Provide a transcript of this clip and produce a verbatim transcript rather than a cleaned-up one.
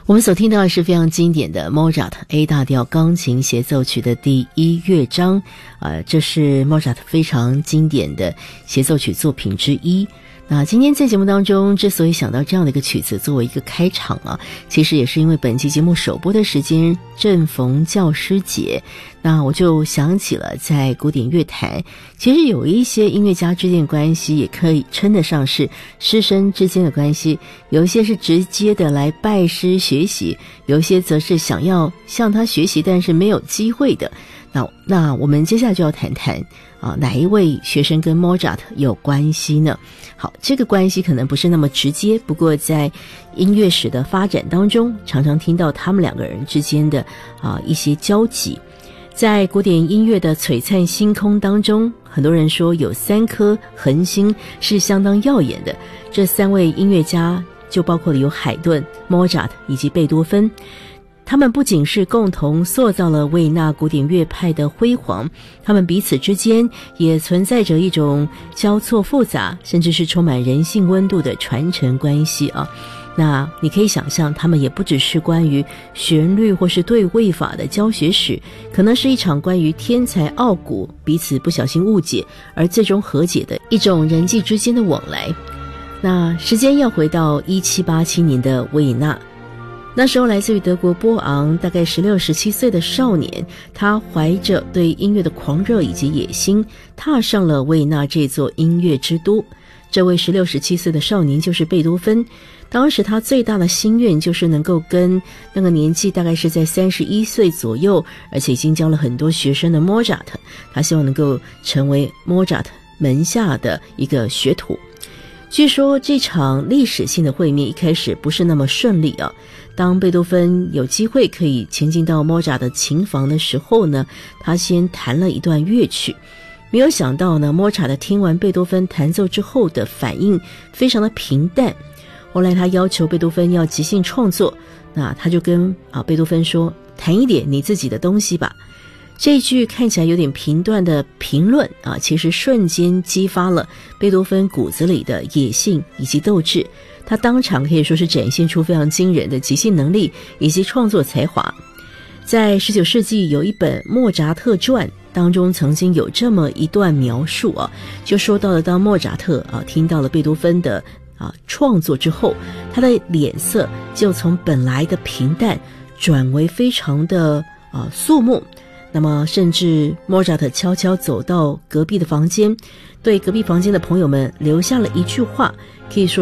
我们所听到的是非常经典的莫扎特 A 大调钢琴协奏曲的第一乐章，呃，这是莫扎特非常经典的协奏曲作品之一。那今天在节目当中之所以想到这样的一个曲子作为一个开场啊，其实也是因为本期节目首播的时间正逢教师节，那我就想起了在古典乐坛其实有一些音乐家之间的关系也可以称得上是师生之间的关系，有一些是直接的来拜师学习，有一些则是想要向他学习但是没有机会的。那那我们接下来就要谈谈啊，哪一位学生跟莫扎特有关系呢？好，这个关系可能不是那么直接，不过在音乐史的发展当中，常常听到他们两个人之间的啊一些交集。在古典音乐的璀璨星空当中，很多人说有三颗恒星是相当耀眼的，这三位音乐家就包括了有海顿、莫扎特以及贝多芬。他们不仅是共同塑造了维也纳古典乐派的辉煌，他们彼此之间也存在着一种交错复杂，甚至是充满人性温度的传承关系啊。那你可以想象，他们也不只是关于旋律或是对位法的教学史，可能是一场关于天才傲骨彼此不小心误解而最终和解的一种人际之间的往来。那时间要回到一七八七年的维也纳，那时候来自于德国波昂大概十六十七岁的少年，他怀着对音乐的狂热以及野心，踏上了维也纳这座音乐之都。这位十六十七岁的少年就是贝多芬，当时他最大的心愿就是能够跟那个年纪大概是在三十一岁左右，而且已经教了很多学生的莫扎特，他希望能够成为莫扎特门下的一个学徒。据说这场历史性的会面一开始不是那么顺利啊。当贝多芬有机会可以前进到莫扎的琴房的时候呢，他先弹了一段乐曲，没有想到呢，莫扎的听完贝多芬弹奏之后的反应非常的平淡。后来他要求贝多芬要即兴创作，那他就跟啊贝多芬说，弹一点你自己的东西吧。这一句看起来有点评断的评论啊，其实瞬间激发了贝多芬骨子里的野性以及斗志，他当场可以说是展现出非常惊人的即兴能力以及创作才华。在十九世纪有一本莫扎特传当中曾经有这么一段描述啊，就说到了当莫扎特啊听到了贝多芬的啊创作之后，他的脸色就从本来的平淡转为非常的啊肃穆。那么甚至莫扎特悄悄走到隔壁的房间，对隔壁房间的朋友们留下了一句话，可以说